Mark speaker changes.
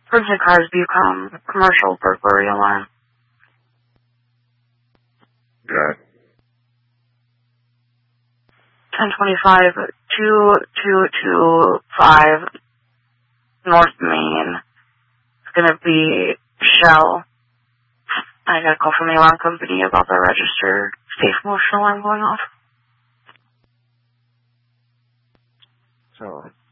Speaker 1: Princeton cars become commercial burglary alarm.
Speaker 2: Got it.
Speaker 1: 1025 2225 North Main. It's gonna be Shell. I got a call from the alarm company about the registered safe motion alarm going off.
Speaker 2: So